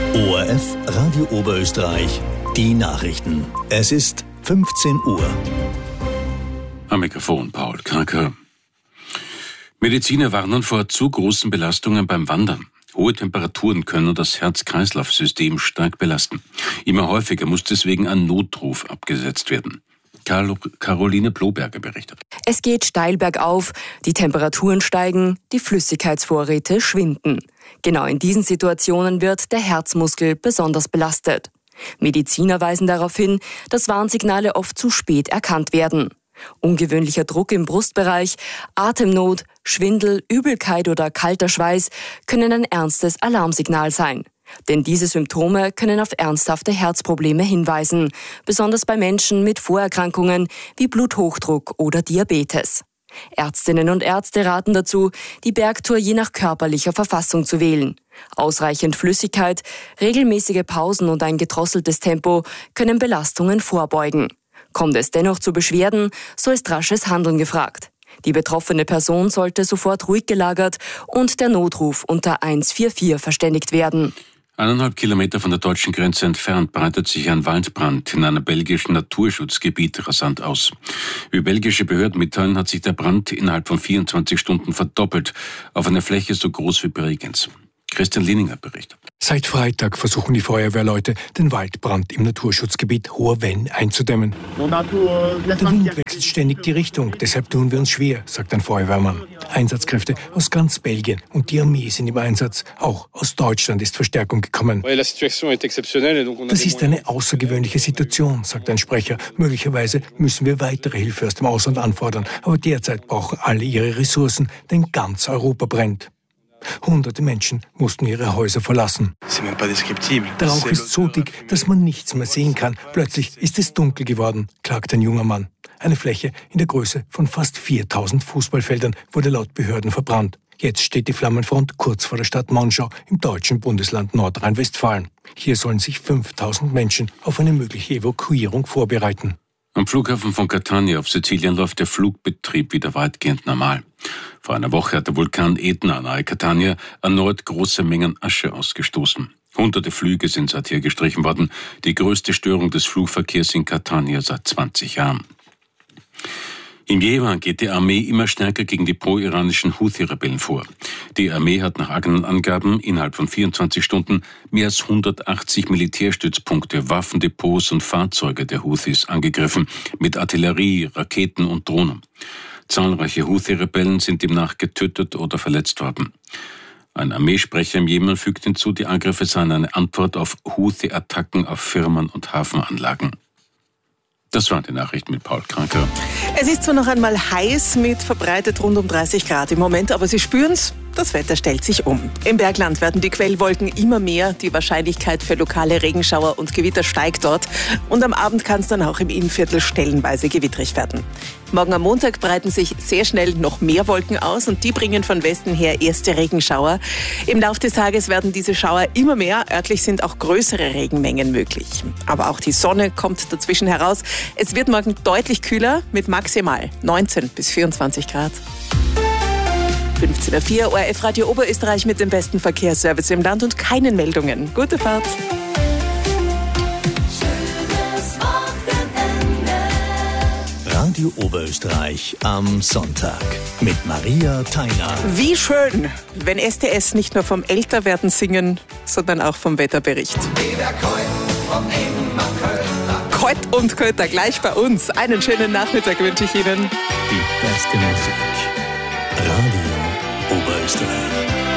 ORF Radio Oberösterreich, die Nachrichten. Es ist 15 Uhr. Am Mikrofon Paul Kranker. Mediziner warnen vor zu großen Belastungen beim Wandern. Hohe Temperaturen können das Herz-Kreislauf-System stark belasten. Immer häufiger muss deswegen ein Notruf abgesetzt werden. Caroline Ploberger berichtet. Es geht steil bergauf, die Temperaturen steigen, die Flüssigkeitsvorräte schwinden. Genau in diesen Situationen wird der Herzmuskel besonders belastet. Mediziner weisen darauf hin, dass Warnsignale oft zu spät erkannt werden. Ungewöhnlicher Druck im Brustbereich, Atemnot, Schwindel, Übelkeit oder kalter Schweiß können ein ernstes Alarmsignal sein. Denn diese Symptome können auf ernsthafte Herzprobleme hinweisen, besonders bei Menschen mit Vorerkrankungen wie Bluthochdruck oder Diabetes. Ärztinnen und Ärzte raten dazu, die Bergtour je nach körperlicher Verfassung zu wählen. Ausreichend Flüssigkeit, regelmäßige Pausen und ein gedrosseltes Tempo können Belastungen vorbeugen. Kommt es dennoch zu Beschwerden, so ist rasches Handeln gefragt. Die betroffene Person sollte sofort ruhig gelagert und der Notruf unter 144 verständigt werden. 1,5 Kilometer von der deutschen Grenze entfernt breitet sich ein Waldbrand in einem belgischen Naturschutzgebiet rasant aus. Wie belgische Behörden mitteilen, hat sich der Brand innerhalb von 24 Stunden verdoppelt auf eine Fläche so groß wie Bregenz. Christian Lininger berichtet. Seit Freitag versuchen die Feuerwehrleute, den Waldbrand im Naturschutzgebiet Hoher Venn einzudämmen. Der Wind wechselt ständig die Richtung, deshalb tun wir uns schwer, sagt ein Feuerwehrmann. Einsatzkräfte aus ganz Belgien und die Armee sind im Einsatz. Auch aus Deutschland ist Verstärkung gekommen. Das ist eine außergewöhnliche Situation, sagt ein Sprecher. Möglicherweise müssen wir weitere Hilfe aus dem Ausland anfordern, aber derzeit brauchen alle ihre Ressourcen, denn ganz Europa brennt. Hunderte Menschen mussten ihre Häuser verlassen. Der Rauch ist so dick, dass man nichts mehr sehen kann. Plötzlich ist es dunkel geworden, klagt ein junger Mann. Eine Fläche in der Größe von fast 4000 Fußballfeldern wurde laut Behörden verbrannt. Jetzt steht die Flammenfront kurz vor der Stadt Monschau im deutschen Bundesland Nordrhein-Westfalen. Hier sollen sich 5000 Menschen auf eine mögliche Evakuierung vorbereiten. Am Flughafen von Catania auf Sizilien läuft der Flugbetrieb wieder weitgehend normal. Vor einer Woche hat der Vulkan Etna nahe Catania erneut große Mengen Asche ausgestoßen. Hunderte Flüge sind seither gestrichen worden. Die größte Störung des Flugverkehrs in Catania seit 20 Jahren. Im Jemen geht die Armee immer stärker gegen die pro-iranischen Houthi-Rebellen vor. Die Armee hat nach eigenen Angaben innerhalb von 24 Stunden mehr als 180 Militärstützpunkte, Waffendepots und Fahrzeuge der Houthis angegriffen, mit Artillerie, Raketen und Drohnen. Zahlreiche Houthi-Rebellen sind demnach getötet oder verletzt worden. Ein Armeesprecher im Jemen fügt hinzu, die Angriffe seien eine Antwort auf Houthi-Attacken auf Firmen und Hafenanlagen. Das waren die Nachrichten mit Paul Kranker. Es ist zwar noch einmal heiß mit verbreitet rund um 30 Grad im Moment, aber Sie spüren's, das Wetter stellt sich um. Im Bergland werden die Quellwolken immer mehr, die Wahrscheinlichkeit für lokale Regenschauer und Gewitter steigt dort und am Abend kann es dann auch im Innviertel stellenweise gewitterig werden. Morgen am Montag breiten sich sehr schnell noch mehr Wolken aus und die bringen von Westen her erste Regenschauer. Im Laufe des Tages werden diese Schauer immer mehr, örtlich sind auch größere Regenmengen möglich. Aber auch die Sonne kommt dazwischen heraus. Es wird morgen deutlich kühler mit maximal 19 bis 24 Grad. 15.04 Uhr, ORF Radio Oberösterreich mit dem besten Verkehrsservice im Land und keinen Meldungen. Gute Fahrt. Radio Oberösterreich am Sonntag mit Maria Theiner. Wie schön, wenn STS nicht nur vom Älterwerden singen, sondern auch vom Wetterbericht. Keut und Köter gleich bei uns. Einen schönen Nachmittag wünsche ich Ihnen. Die beste Musik. Radio Oberösterreich.